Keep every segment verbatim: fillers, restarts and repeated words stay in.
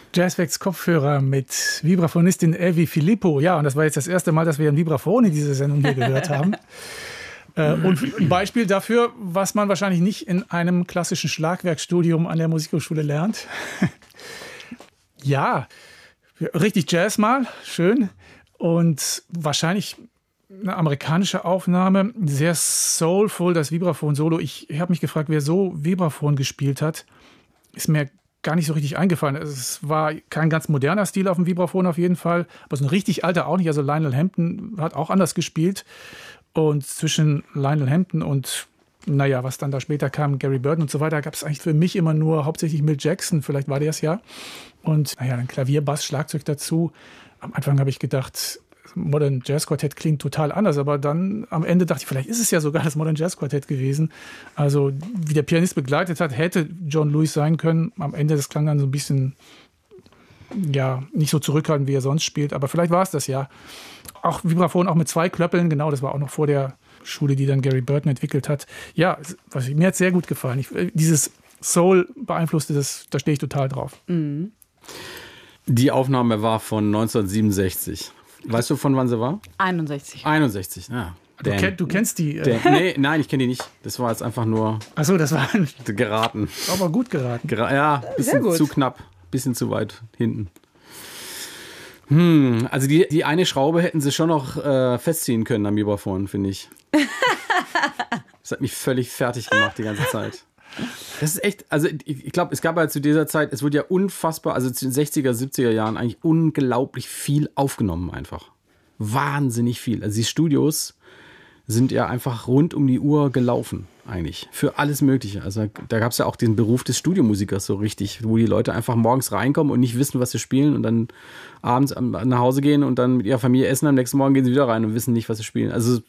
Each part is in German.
Jazzfacts Kopfhörer mit Vibraphonistin Evi Filippo. Ja, und das war jetzt das erste Mal, dass wir ein Vibraphon in dieser Sendung hier gehört haben. äh, und ein Beispiel dafür, was man wahrscheinlich nicht in einem klassischen Schlagwerkstudium an der Musikhochschule lernt. Ja, richtig Jazz mal, schön. Und wahrscheinlich eine amerikanische Aufnahme, sehr soulful, das Vibraphon-Solo. Ich habe mich gefragt, wer so Vibraphon gespielt hat. Ist mir gar nicht so richtig eingefallen. Es war kein ganz moderner Stil auf dem Vibraphon auf jeden Fall, aber so ein richtig alter auch nicht. Also Lionel Hampton hat auch anders gespielt. Und zwischen Lionel Hampton und, naja, was dann da später kam, Gary Burton und so weiter, gab es eigentlich für mich immer nur hauptsächlich Milt Jackson, vielleicht war der es ja. Und, naja, dann Klavier, Bass, Schlagzeug dazu. Am Anfang habe ich gedacht, Modern Jazz Quartett klingt total anders, aber dann am Ende dachte ich, vielleicht ist es ja sogar das Modern Jazz Quartett gewesen. Also wie der Pianist begleitet hat, hätte John Lewis sein können. Am Ende, das klang dann so ein bisschen, ja, nicht so zurückhaltend, wie er sonst spielt, aber vielleicht war es das ja. Auch Vibraphon, auch mit zwei Klöppeln, genau, das war auch noch vor der Schule, die dann Gary Burton entwickelt hat. Ja, was, mir hat es sehr gut gefallen. Ich, dieses Soul beeinflusste das, da stehe ich total drauf. Mhm. Die Aufnahme war von neunzehnhundertsiebenundsechzig. Weißt du, von wann sie war? einundsechzig. einundsechzig, ja. Du, kenn, du kennst die? Dan, nee, nein, ich kenne die nicht. Das war jetzt einfach nur Ach so, das war geraten. Aber gut geraten. Gera- ja, bisschen zu knapp, bisschen zu weit hinten. Hm, also die, die eine Schraube hätten sie schon noch äh, festziehen können am Vibraphon, finde ich. Das hat mich völlig fertig gemacht die ganze Zeit. Das ist echt, also ich, ich glaube, es gab ja zu dieser Zeit, es wurde ja unfassbar, also zu den sechziger, siebziger Jahren eigentlich unglaublich viel aufgenommen einfach. Wahnsinnig viel. Also die Studios sind ja einfach rund um die Uhr gelaufen eigentlich. Für alles Mögliche. Also da gab es ja auch den Beruf des Studiomusikers so richtig, wo die Leute einfach morgens reinkommen und nicht wissen, was sie spielen und dann abends nach Hause gehen und dann mit ihrer Familie essen, am nächsten Morgen gehen sie wieder rein und wissen nicht, was sie spielen. Also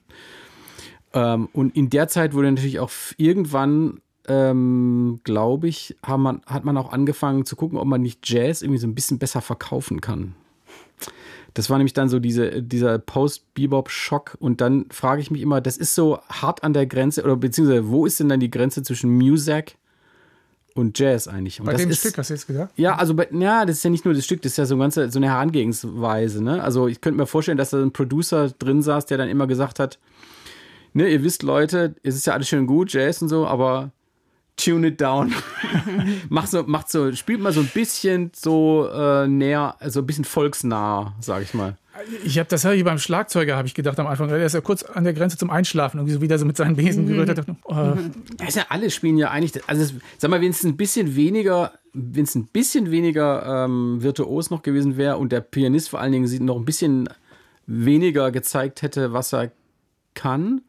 ähm, und in der Zeit wurde natürlich auch irgendwann Ähm, glaube ich, haben man, hat man auch angefangen zu gucken, ob man nicht Jazz irgendwie so ein bisschen besser verkaufen kann. Das war nämlich dann so diese, dieser Post-Bebop-Schock und dann frage ich mich immer, das ist so hart an der Grenze oder beziehungsweise wo ist denn dann die Grenze zwischen Music und Jazz eigentlich? Und bei das dem ist, Stück hast du jetzt gesagt? Ja, also bei, ja, das ist ja nicht nur das Stück, das ist ja so, ganze, so eine Herangehensweise. Ne? Also ich könnte mir vorstellen, dass da ein Producer drin saß, der dann immer gesagt hat, ne, ihr wisst Leute, es ist ja alles schön gut, Jazz und so, aber tune it down. macht so, macht so, spielt mal so ein bisschen so äh, näher, also ein bisschen volksnah, sag ich mal. Ich habe das hier beim Schlagzeuger, habe ich gedacht am Anfang, der ist ja kurz an der Grenze zum Einschlafen, irgendwie so wieder so mit seinen Besen gerührt hat. Oh. Das ja, alle spielen ja eigentlich, also es, sag mal, wenn es ein bisschen weniger, wenn es ein bisschen weniger ähm, virtuos noch gewesen wäre und der Pianist vor allen Dingen noch ein bisschen weniger gezeigt hätte, was er kann,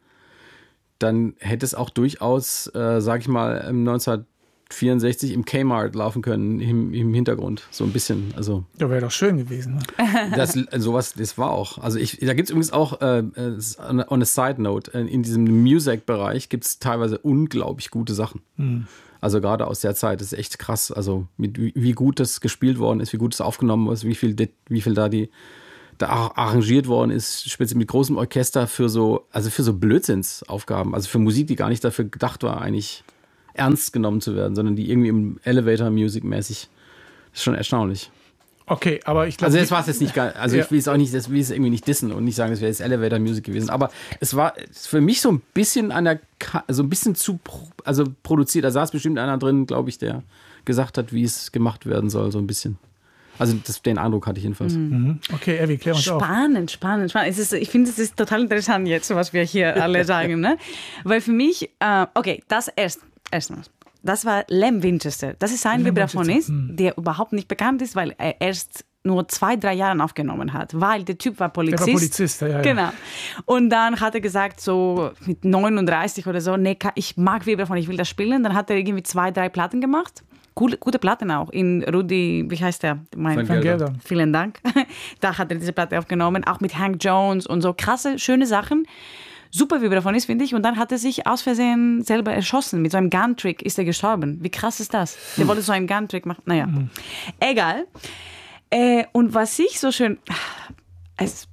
dann hätte es auch durchaus, äh, sag ich mal, neunzehnhundertvierundsechzig im Kmart laufen können, im, im Hintergrund, so ein bisschen. Also, ja, wäre doch schön gewesen. Ne? Das, sowas, das war auch. Also ich, da gibt es übrigens auch, äh, on a side note, in diesem Music-Bereich gibt es teilweise unglaublich gute Sachen. Mhm. Also gerade aus der Zeit, das ist echt krass. Also mit, wie, wie gut das gespielt worden ist, wie gut es aufgenommen ist, wie viel, wie viel da die da arrangiert worden ist, speziell mit großem Orchester für so, also für so Blödsinnsaufgaben, also für Musik, die gar nicht dafür gedacht war, eigentlich ernst genommen zu werden, sondern die irgendwie im Elevator-Music mäßig. Das ist schon erstaunlich. Okay, aber ich glaube... Also das war es jetzt nicht, also ja. ich will es auch nicht, das will es irgendwie nicht dissen und nicht sagen, das wäre jetzt Elevator-Music gewesen, aber es war für mich so ein bisschen an der, so ein bisschen zu, also produziert, da saß bestimmt einer drin, glaube ich, der gesagt hat, wie es gemacht werden soll, so ein bisschen. Also das, den Eindruck hatte ich jedenfalls. Mhm. Okay, Evi, klär uns auf. Spannend, spannend, spannend. Es ist, ich finde, es ist total interessant jetzt, was wir hier alle sagen. Ne? Weil für mich, äh, okay, das erst, erstmal, das war Lem Winchester. Das ist ein Vibraphonist, hm. der überhaupt nicht bekannt ist, weil er erst nur zwei, drei Jahre aufgenommen hat, weil der Typ war Polizist. Der war Polizist, ja, ja. Genau. Und dann hat er gesagt, so mit neununddreißig oder so, nee, ich mag Vibraphon, ich will das spielen. Dann hat er irgendwie zwei, drei Platten gemacht. Coole, gute Platten auch. In Rudi, wie heißt der? Mein Van Gelder. Vielen Dank. Da hat er diese Platte aufgenommen, auch mit Hank Jones und so krasse, schöne Sachen. Super Vibraphonist, finde ich. Und dann hat er sich aus Versehen selber erschossen. Mit so einem Gun-Trick ist er gestorben. Wie krass ist das? Der hm. wollte so einen Gun-Trick machen. Naja, hm. egal. Äh, und was ich so schön... Also,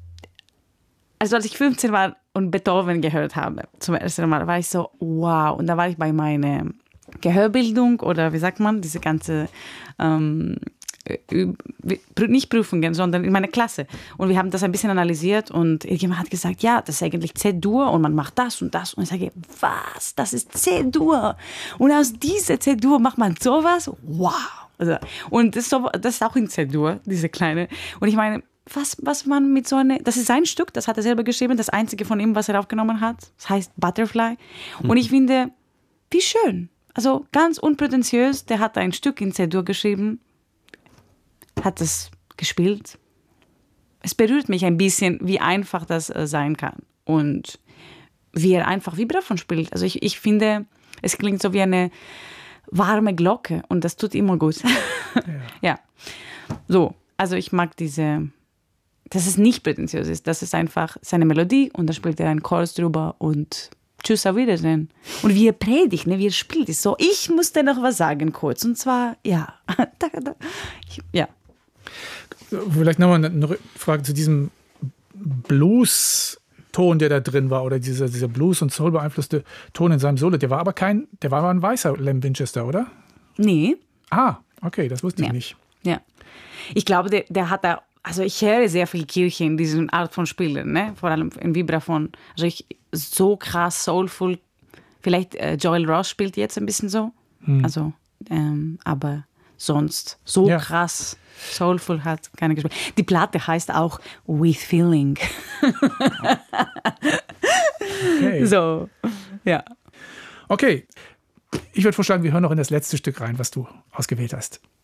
also als ich fünfzehn war und Beethoven gehört habe, zum ersten Mal, war ich so, wow. Und da war ich bei meiner Gehörbildung oder wie sagt man, diese ganze ähm, nicht Prüfungen, sondern in meiner Klasse. Und wir haben das ein bisschen analysiert und irgendjemand hat gesagt, ja, das ist eigentlich C-Dur und man macht das und das. Und ich sage, was? Das ist C-Dur. Und aus dieser C-Dur macht man sowas? Wow. Also, und das ist, so, das ist auch in C-Dur, diese kleine. Und ich meine, was, was man mit so einer, das ist sein Stück, das hat er selber geschrieben, das einzige von ihm, was er aufgenommen hat. Das heißt Butterfly. Und ich finde, wie schön. Also ganz unprätentiös, der hat ein Stück in C-Dur geschrieben, hat es gespielt. Es berührt mich ein bisschen, wie einfach das äh, sein kann und wie er einfach Vibraphon spielt. Also ich, ich finde, es klingt so wie eine warme Glocke und das tut immer gut. Ja. Ja. So, also ich mag diese, dass es nicht prätentiös ist, das ist einfach seine Melodie und da spielt er einen Chorus drüber und tschüss, auf Wiedersehen. Und wie er predigt, ne, wie er spielt, ist so, ich muss dir noch was sagen kurz und zwar, ja, ja. Vielleicht nochmal eine Frage zu diesem Blues-Ton, der da drin war, oder dieser, dieser Blues- und Soul beeinflusste Ton in seinem Solo. Der war aber kein, der war aber ein weißer Lem Winchester, oder? Nee. Ah, okay, das wusste ja. ich nicht. Ja. Ich glaube, der, der hat da, also ich höre sehr viel Kirche in dieser Art von Spielen, ne? Vor allem in Vibraphon. Also ich, so krass, soulful. Vielleicht äh, Joel Ross spielt jetzt ein bisschen so. Hm. Also, ähm, aber sonst so ja. krass soulful hat keiner gespielt. Die Platte heißt auch With Feeling. Okay. So, ja. Okay, ich würde vorschlagen, wir hören noch in das letzte Stück rein, was du ausgewählt hast.